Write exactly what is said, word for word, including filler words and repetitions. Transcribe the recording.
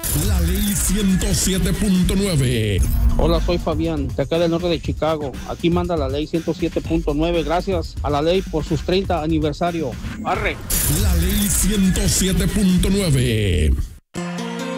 La ley ciento siete punto nueve. Hola, soy Fabián, de acá del norte de Chicago. Aquí manda la ley ciento siete punto nueve. Gracias a la ley por sus treinta aniversario. ¡Arre! La ley ciento siete punto nueve.